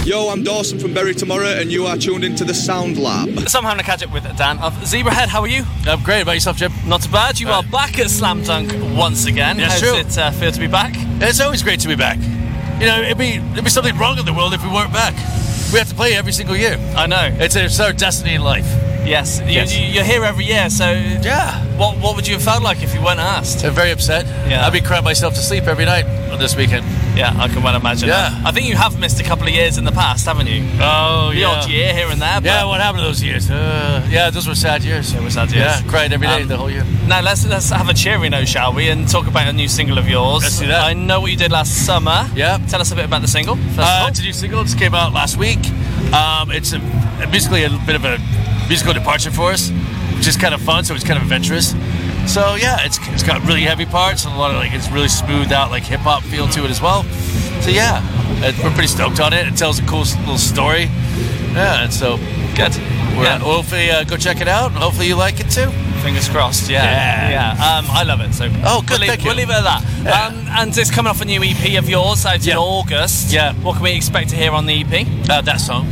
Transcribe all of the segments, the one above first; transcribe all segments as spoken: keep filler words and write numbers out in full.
Yo, I'm Dawson from Bury Tomorrow, and you are tuned into the Sound Lab. So I'm having a catch up with Dan of Zebrahead. How are you? I'm great. About yourself, Jim? Not too bad. You Right. are back at Slam Dunk once again. Yes, How's true. it uh, feel to be back? It's always great to be back. You know, it'd be there'd be something wrong in the world if we weren't back. We have to play every single year. I know. It's, it's our destiny in life. Yes. You, Yes. you, you're here every year, so Yeah. what what would you have felt like if you weren't asked? I'm very upset. Yeah. I'd be crying myself to sleep every night on this weekend. Yeah, I can well imagine. Yeah. that. I think you have missed a couple of years in the past, haven't you? Oh, The yeah. odd year here and there. But Yeah, what happened to those years? Uh, yeah, those were sad years. They were sad years. Yeah, cried every day Um, the whole year. Now let's let's have a cheery note, shall we, and talk about a new single of yours. Let's do that. I know what you did last summer. Yeah. Tell us a bit about the single. First of Uh, all. it's a new single. It came out last week. Um, it's a, musically a bit of a musical departure for us, which is kind of fun. So it's kind of adventurous. So yeah, it's it's got really heavy parts and a lot of like it's really smoothed out like hip hop feel to it as well. So yeah, uh, we're pretty stoked on it. It tells a cool s- little story. Yeah, and so Good. we're Yeah. hopefully uh, go check it out. And hopefully you like it too. Fingers crossed, yeah. Yeah. Yeah. Um, I love it. So Oh, good, We'll leave, thank you. we'll leave it at that. Yeah. Um, and it's coming off a new E P of yours out in Yeah. August. Yeah. What can we expect to hear on the E P? Uh, that song.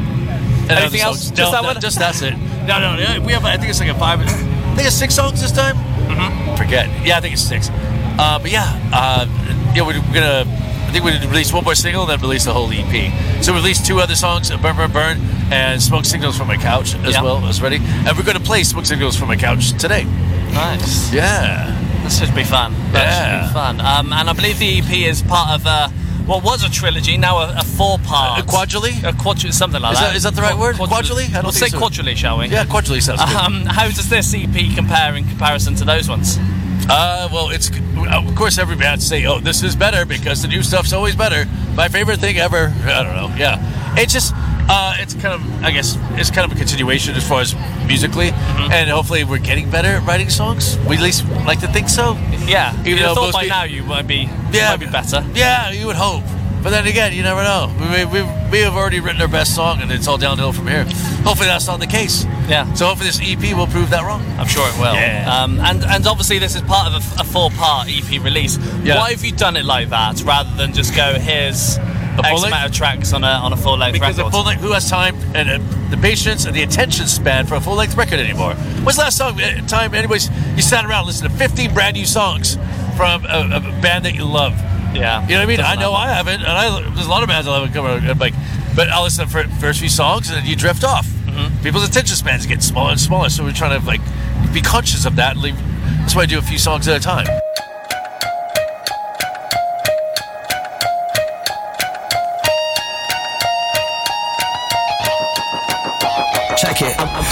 And Anything other else? songs. Just No, that one? Just that's it. No, no, no. We have. I think it's like a five. I think it's six songs this time. Mm-hmm. Forget. Yeah, I think it's six. Uh, but yeah, uh, yeah, we're, we're gonna. I think we release one more single, then release the whole E P. So we released two other songs, Burn, Burn, Burn, and Smoke Signals from My Couch as Yeah. well as ready. And we're going to play Smoke Signals from My Couch today. Nice. Yeah. That should be fun. That Yeah. should be fun. Um, and I believe the E P is part of a, what was a trilogy, now a, a four-part. A quadrille? A quadri- something like Is that. that- is that the right word? Quadrille? I don't We'll think say so. quadrille, shall we? Yeah, quadrille sounds good. Um, how does this E P compare in comparison to those ones? Uh, well, it's of course every band say, "Oh, this is better because the new stuff's always better." My favorite thing ever. I don't know. Yeah, it's just uh, it's kind of I guess it's kind of a continuation as far as musically, Mm-hmm. and hopefully we're getting better at writing songs. We at least like to think so. Yeah. Even You'd have though thought most by pe- now you might be, Yeah. might be better. Yeah, you would hope. But then again, you never know. We, we, we have already written our best song, and it's all downhill from here. Hopefully that's not the case. Yeah. So hopefully this E P will prove that wrong. I'm sure it will. Yeah. Um, and and obviously this is part of a, a four-part E P release. Yeah. Why have you done it like that rather than just go here's X full-length? amount of tracks on a on a full-length Because record? a full length, who has time and uh, the patience and the attention span for a full length record anymore? When's the last song, uh, time, anyways, you sat around and listened to fifteen brand new songs from a, a band that you love? Yeah. You know what I mean? Doesn't I know happen. I haven't, and I there's a lot of bands I love come out, like, but I'll listen to the fir- first few songs and then you drift off. Mm-hmm. People's attention spans get smaller and smaller, so we're trying to like be conscious of that. And leave, that's why I do a few songs at a time. Check it. I'm, I'm,